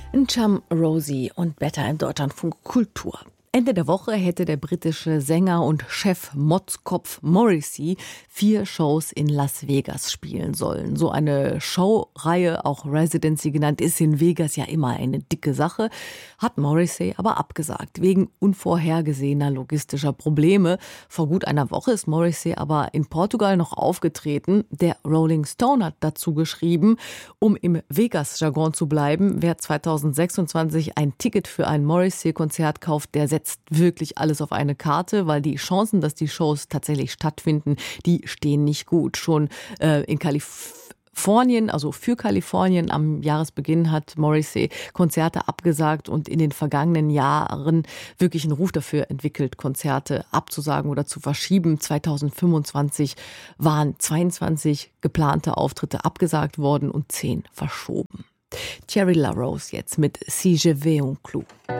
N'Cham Rosie und Better in Deutschlandfunk Kultur. Ende der Woche hätte der britische Sänger und Chef Motzkopf Morrissey 4 Shows in Las Vegas spielen sollen. So eine Showreihe, auch Residency genannt, ist in Vegas ja immer eine dicke Sache, hat Morrissey aber abgesagt, wegen unvorhergesehener logistischer Probleme. Vor gut einer Woche ist Morrissey aber in Portugal noch aufgetreten. Der Rolling Stone hat dazu geschrieben, um im Vegas-Jargon zu bleiben, wer 2026 ein Ticket für ein Morrissey-Konzert kauft, der setzt wirklich alles auf eine Karte, weil die Chancen, dass die Shows tatsächlich stattfinden, die stehen nicht gut. Schon in Kalifornien, also für Kalifornien am Jahresbeginn hat Morrissey Konzerte abgesagt und in den vergangenen Jahren wirklich einen Ruf dafür entwickelt, Konzerte abzusagen oder zu verschieben. 2025 waren 22 geplante Auftritte abgesagt worden und 10 verschoben. Thierry La Rose jetzt mit Si je vais en clou.